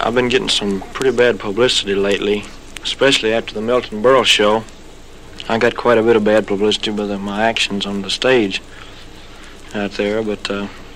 I've been getting some pretty bad publicity lately, especially after the Milton Berle show. I got quite a bit of bad publicity by my actions on the stage out there, but